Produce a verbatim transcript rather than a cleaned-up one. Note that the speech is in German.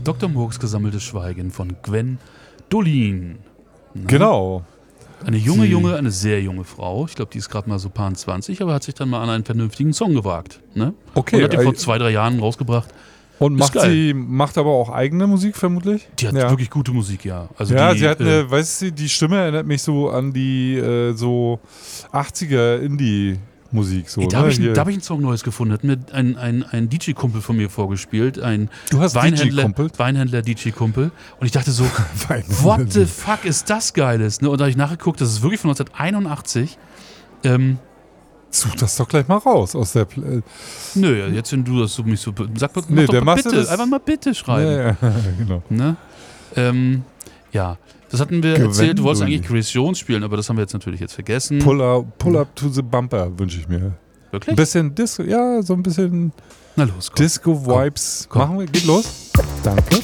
Doktor Murks gesammeltes Schweigen von Gwen Dolin. Na? Genau. Eine junge, Sie- junge, eine sehr junge Frau. Ich glaube, die ist gerade mal so paar zwanzig, aber hat sich dann mal an einen vernünftigen Song gewagt. Ne? Okay. Und hat den vor äh, zwei, drei Jahren rausgebracht. Und Ist macht geil. sie, macht aber auch eigene Musik vermutlich? Die hat ja. wirklich gute Musik, ja. Also ja, die, sie hat äh, eine, weißt du, die Stimme erinnert mich so an die äh, so achtziger Indie-Musik. So, Ey, da ne? habe ich, Hier. da hab ich einen Song Neues gefunden. Hat mir ein, ein, ein D J-Kumpel von mir vorgespielt. Ein Du hast Weinhändler, D J-Kumpel? Weinhändler-D J-Kumpel. Und ich dachte so, what the fuck ist das Geiles? Ne? Und da habe ich nachgeguckt, das ist wirklich von neunzehnhunderteinundachtzig. Ähm, Such das doch gleich mal raus aus der. Pl- nö, jetzt wenn du das so mich so. Sag mal, Nee, mach doch der mal machst du bitte. das- Einfach mal bitte schreiben. ja, ja, genau. Ne? Ähm, ja, das hatten wir Gwen erzählt. Du wolltest Dolin. eigentlich Grace Jones spielen, aber das haben wir jetzt natürlich jetzt vergessen. Pull up, pull up to the bumper wünsche ich mir. Ein Wirklich? bisschen Disco, ja, so ein bisschen Na los, komm. Disco-Vibes. komm. Machen wir, geht los. Danke.